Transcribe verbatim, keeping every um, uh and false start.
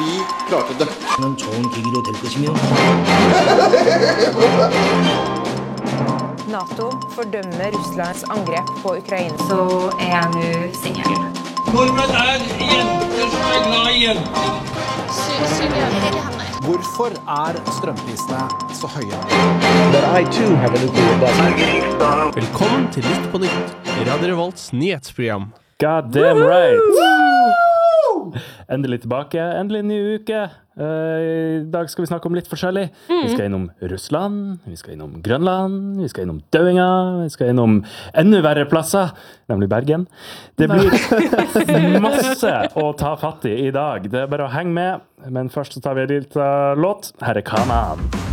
Vi klarte det. 는 좋은 계기로 될 것이며 NATO fordømmer Russlands angrep på Ukraina. Så er jeg nå singel. Nordmenn er jenter som er glad i jenter. Hvorfor er strømprisene så høye? But I too have a nuclear buzzer. Velkommen til Lytt på nytt, Radio Revolts nyhetsprogram. God damn right! Endelig tilbake, endelig ny uke. Uh, I dag skal vi snakke om litt forskjellig. Mm. Vi skal innom Russland, vi skal innom Grønland, vi skal innom Døinga, vi skal innom enda verre plasser, nemlig Bergen. Det blir masse å ta fatt i i dag. Det er bare å henge med. Men først så tar vi en liten låt. Her er Kanan.